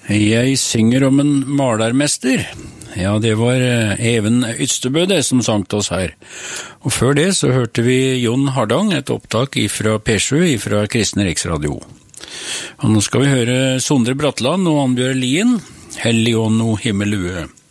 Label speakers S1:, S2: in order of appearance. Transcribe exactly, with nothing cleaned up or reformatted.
S1: Jeg synger om en malermester. Ja, det var Even Ystebø det som sang til oss her. Og før det så hørte vi Jon Hardang, et opptak fra P sju, fra Kristne Riksradio. Og nå skal vi høre Sondre Bratland og Annbjørg Lien, Hellig ånd o himmelue.